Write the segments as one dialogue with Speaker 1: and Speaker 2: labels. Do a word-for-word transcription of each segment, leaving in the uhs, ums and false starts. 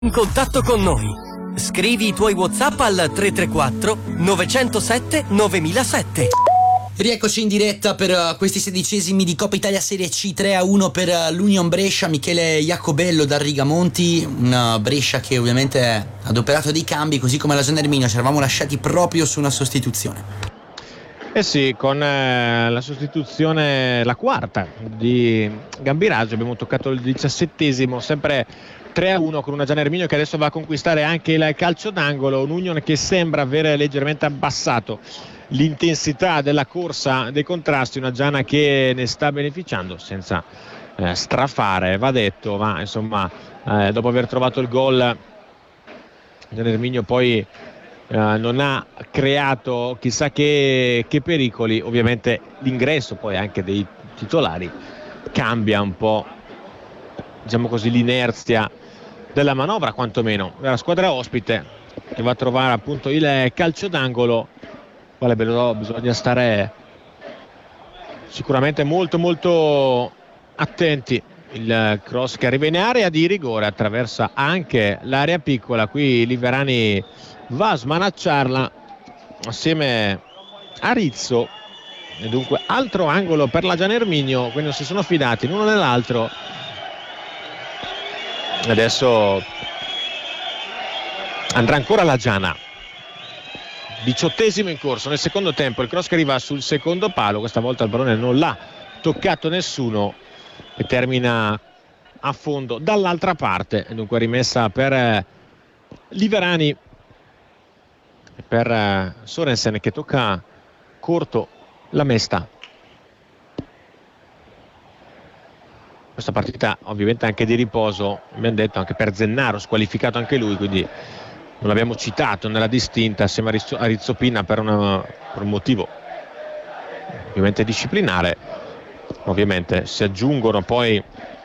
Speaker 1: In contatto con noi. Scrivi i tuoi WhatsApp al tre tre quattro nove zero sette nove zero zero sette.
Speaker 2: Rieccoci in diretta per uh, questi sedicesimi di Coppa Italia Serie C. Tre a uno per uh, l'Union Brescia. Michele Iacobello da Rigamonti, una Brescia che ovviamente ha adoperato dei cambi, così come la Gian Erminio. Ci eravamo lasciati proprio su una sostituzione.
Speaker 3: Eh sì, con eh, la sostituzione, la quarta di Gambiraggio, abbiamo toccato il diciassettesimo, sempre tre a uno, con una Gian Erminio che adesso va a conquistare anche il calcio d'angolo. Un Union che sembra avere leggermente abbassato l'intensità della corsa, dei contrasti, una Giana che ne sta beneficiando senza eh, strafare, va detto, ma insomma eh, dopo aver trovato il gol Gian Erminio poi eh, non ha creato chissà che, che pericoli. Ovviamente l'ingresso poi anche dei titolari cambia un po', diciamo così, l'inerzia della manovra, quantomeno della squadra ospite, che va a trovare appunto il calcio d'angolo. Quale però bisogna stare sicuramente molto molto attenti. Il cross che arriva in area di rigore, attraversa anche l'area piccola. Qui Liverani va a smanacciarla assieme a Rizzo, e dunque altro angolo per la Gian Erminio. Quindi non si sono fidati l'uno nell'altro. Adesso andrà ancora la Giana. Diciottesimo in corso nel secondo tempo, il cross che arriva sul secondo palo, questa volta il pallone non l'ha toccato nessuno e termina a fondo dall'altra parte. E dunque rimessa per eh, Liverani e per eh, Sorensen, che tocca corto la Mesta. Questa partita ovviamente anche di riposo, abbiamo detto, anche per Zennaro, squalificato anche lui, quindi non l'abbiamo citato nella distinta assieme a Rizzopina per, una, per un motivo ovviamente disciplinare. Ovviamente si aggiungono poi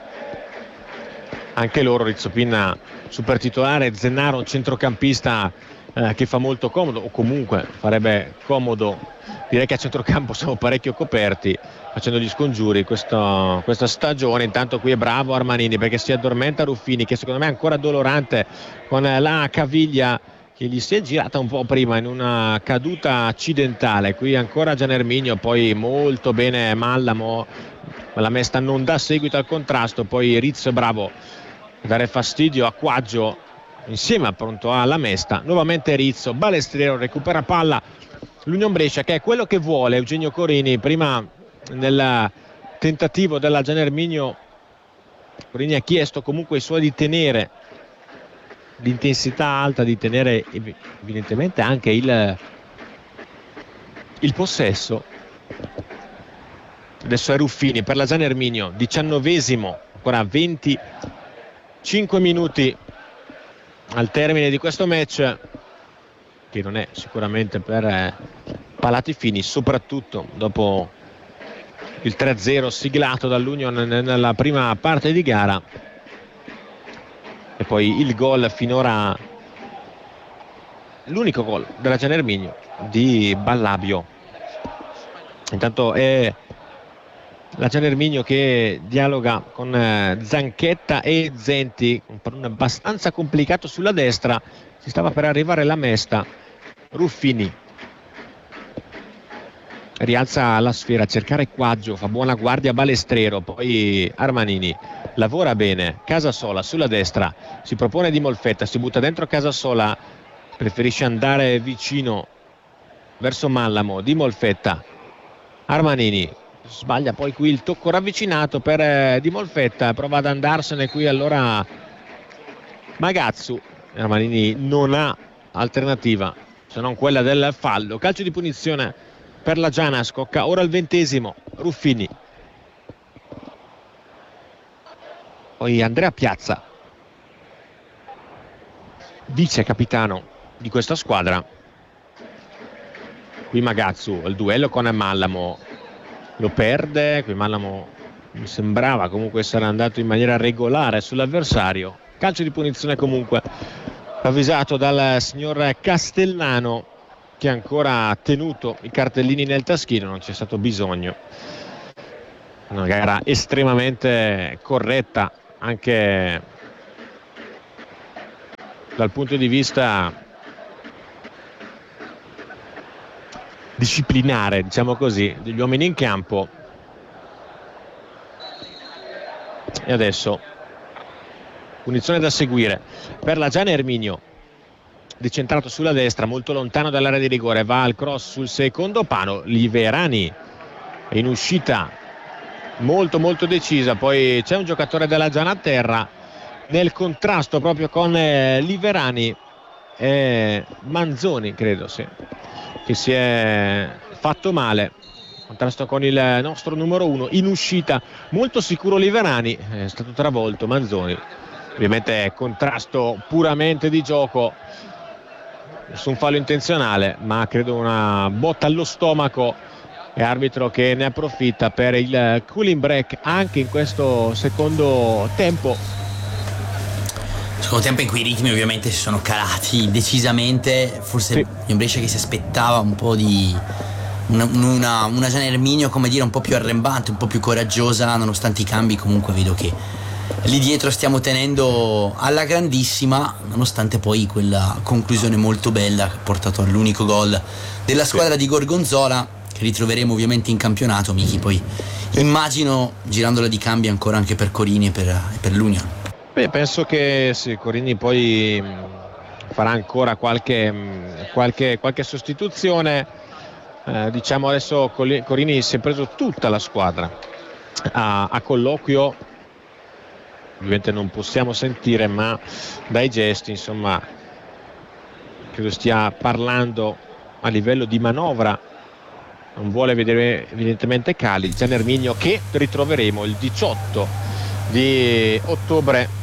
Speaker 3: anche loro, Rizzopina super titolare, Zennaro un centrocampista eh, che fa molto comodo, o comunque farebbe comodo. Direi che a centrocampo siamo parecchio coperti facendo gli scongiuri questo, questa stagione. Intanto qui è bravo Armanini, perché si addormenta Ruffini, che secondo me è ancora dolorante con la caviglia che gli si è girata un po' prima in una caduta accidentale. Qui ancora Gian Erminio, poi molto bene Mallamo, la Mesta non dà seguito al contrasto, poi Rizzo è bravo a dare fastidio a Quaggio insieme a pronto alla Mesta. Nuovamente Rizzo, Balestriero recupera palla, l'Union Brescia, che è quello che vuole Eugenio Corini. Prima nel tentativo della Gian Erminio Corini ha chiesto comunque ai suoi di tenere l'intensità alta, di tenere evidentemente anche il, il possesso. Adesso è Ruffini per la Gian Erminio, diciannovesimo, ancora venticinque minuti al termine di questo match, che non è sicuramente per eh, palati fini, soprattutto dopo il tre a zero siglato dall'Union nella prima parte di gara, e poi il gol finora, l'unico gol della Gian Erminio, di Ballabio. Intanto è la Gian Erminio che dialoga con eh, Zanchetta e Zenti, un pallone abbastanza complicato sulla destra. Si stava per arrivare la Mesta. Ruffini rialza la sfera a cercare Quaggio, fa buona guardia Balestrero, poi Armanini lavora bene, Casasola sulla destra, si propone Di Molfetta, si butta dentro Casasola, preferisce andare vicino verso Mallamo. Di Molfetta, Armanini sbaglia poi qui il tocco ravvicinato per eh, Di Molfetta, prova ad andarsene qui allora Magazzu. Armanini non ha alternativa se non quella del fallo. Calcio di punizione per la Giana, scocca ora il ventesimo. Ruffini, poi Andrea Piazza, vice capitano di questa squadra. Qui Magazzu, il duello con Mallamo, lo perde. Qui Mallamo mi sembrava comunque essere andato in maniera regolare sull'avversario. Calcio di punizione comunque avvisato dal signor Castellano, che ha ancora tenuto i cartellini nel taschino, non c'è stato bisogno. Una gara estremamente corretta anche dal punto di vista disciplinare, diciamo così, degli uomini in campo. E adesso punizione da seguire per la Gian Erminio, decentrato sulla destra, molto lontano dall'area di rigore, va al cross sul secondo palo. Liverani in uscita molto molto decisa, poi c'è un giocatore della Gian a terra nel contrasto proprio con eh, Liverani, eh, Manzoni credo, sì, che si è fatto male. Contrasto con il nostro numero uno in uscita, molto sicuro Liverani, è stato travolto Manzoni. Ovviamente contrasto puramente di gioco, nessun fallo intenzionale, ma credo una botta allo stomaco, e arbitro che ne approfitta per il cooling break anche in questo secondo tempo.
Speaker 2: Secondo tempo in cui i ritmi ovviamente si sono calati decisamente, forse sì. Union Brescia che si aspettava un po' di una, una, una Gian Erminio, come dire, un po' più arrembante, un po' più coraggiosa, nonostante i cambi. Comunque vedo che lì dietro stiamo tenendo alla grandissima, nonostante poi quella conclusione molto bella che ha portato all'unico gol della squadra sì. di Gorgonzola, che ritroveremo ovviamente in campionato. Michi, poi sì. immagino girandola di cambi ancora anche per Corini e per, e per l'Union.
Speaker 3: Beh, penso che sì, Corini poi farà ancora qualche, qualche, qualche sostituzione. Eh, diciamo adesso Corini si è preso tutta la squadra a, a colloquio. Ovviamente non possiamo sentire, ma dai gesti insomma credo stia parlando a livello di manovra. Non vuole vedere evidentemente cali. Gian Erminio che ritroveremo il diciotto di ottobre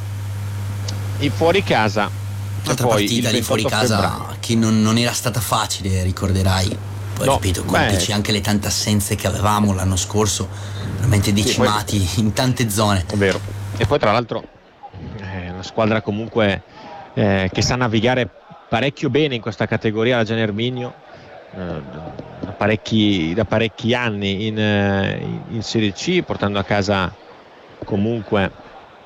Speaker 3: in fuori casa.
Speaker 2: Un'altra partita di fuori casa febbraio. Che non, non era stata facile, ricorderai. Poi no, ripeto, complici anche le tante assenze che avevamo l'anno scorso, veramente decimati sì, poi, in tante zone.
Speaker 3: È vero. E poi tra l'altro è una squadra comunque eh, che sa navigare parecchio bene in questa categoria, la Gian Erminio, eh, da, parecchi, da parecchi anni in, in, in Serie C, portando a casa comunque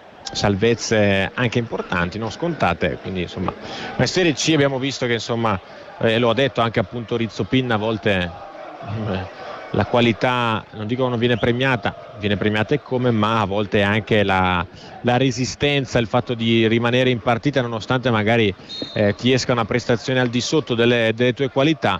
Speaker 3: salvezze anche importanti, non scontate. Quindi insomma in Serie C abbiamo visto che insomma eh, lo ha detto anche appunto Rizzo Pinna, a volte eh, la qualità non dico che non viene premiata, viene premiata e come, ma a volte anche la, la resistenza, il fatto di rimanere in partita nonostante magari eh, ti esca una prestazione al di sotto delle, delle tue qualità.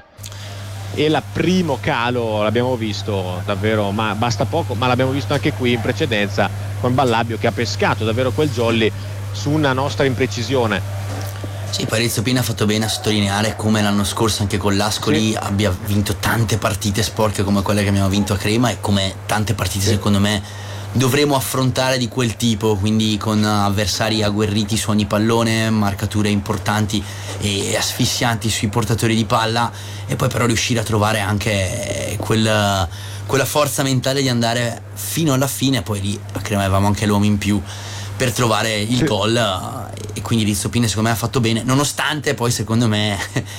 Speaker 3: E il primo calo l'abbiamo visto davvero, ma basta poco, ma l'abbiamo visto anche qui in precedenza con Ballabio, che ha pescato davvero quel jolly su una nostra imprecisione.
Speaker 2: Sì, Parizio Pina ha fatto bene a sottolineare come l'anno scorso anche con l'Ascoli sì. abbia vinto tante partite sporche come quelle che abbiamo vinto a Crema, e come tante partite sì. secondo me dovremo affrontare di quel tipo, quindi con avversari agguerriti su ogni pallone, marcature importanti e asfissianti sui portatori di palla, e poi però riuscire a trovare anche quel, quella forza mentale di andare fino alla fine. Poi lì a Crema avevamo anche l'uomo in più per trovare il sì. gol, e quindi Rizzo Pina secondo me ha fatto bene, nonostante poi secondo me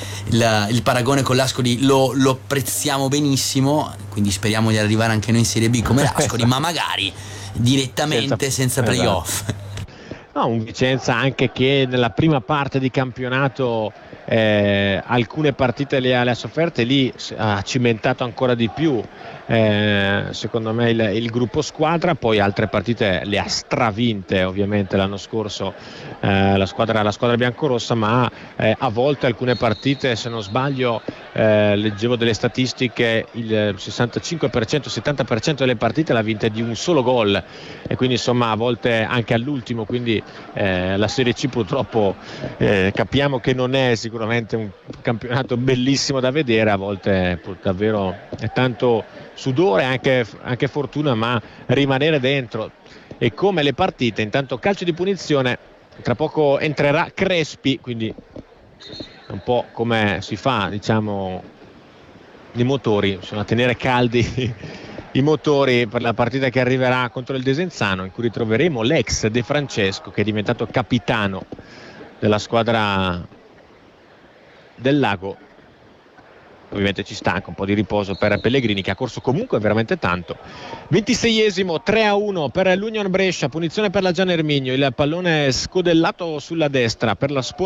Speaker 2: il, il paragone con l'Ascoli lo, lo apprezziamo benissimo, quindi speriamo di arrivare anche noi in Serie B come l'Ascoli, ma magari direttamente senza, senza playoff.
Speaker 3: No, un Vicenza anche che nella prima parte di campionato eh, alcune partite le ha, le ha sofferte, lì ha cimentato ancora di più eh, secondo me il, il gruppo squadra, poi altre partite le ha stravinte ovviamente l'anno scorso eh, la squadra, la squadra biancorossa, ma eh, a volte alcune partite, se non sbaglio eh, leggevo delle statistiche, il sessantacinque per cento settanta per cento delle partite l'ha vinta di un solo gol, e quindi insomma a volte anche all'ultimo, quindi eh, la Serie C purtroppo eh, capiamo che non è sicuramente un campionato bellissimo da vedere, a volte davvero è tanto sudore, anche, anche fortuna, ma rimanere dentro. E come le partite, intanto calcio di punizione, tra poco entrerà Crespi, quindi un po' come si fa, diciamo, i motori, insomma, tenere caldi i motori per la partita che arriverà contro il Desenzano, in cui ritroveremo l'ex De Francesco, che è diventato capitano della squadra del Lago. Ovviamente ci sta anche un po' di riposo per Pellegrini, che ha corso comunque veramente tanto. ventiseiesimo, tre a uno per l'Union Brescia, punizione per la Gian Erminio, il pallone scodellato sulla destra per la sponda